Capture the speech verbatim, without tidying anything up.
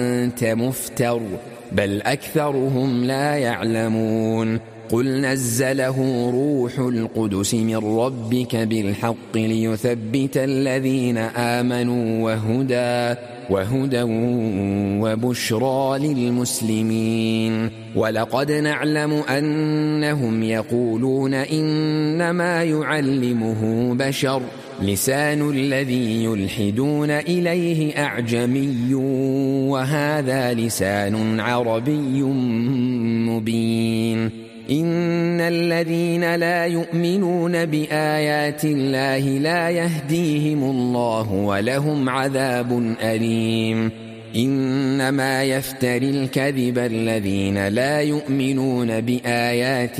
أنت مفتر بل أكثرهم لا يعلمون قل نزله روح القدس من ربك بالحق ليثبت الذين آمنوا وهدى وهدى وبشرى للمسلمين ولقد نعلم أنهم يقولون إنما يعلمه بشر لسان الذي يلحدون إليه أعجمي وهذا لسان عربي مبين إن الذين لا يؤمنون بآيات الله لا يهديهم الله ولهم عذاب أليم إنما يفتري الكذب الذين لا يؤمنون بآيات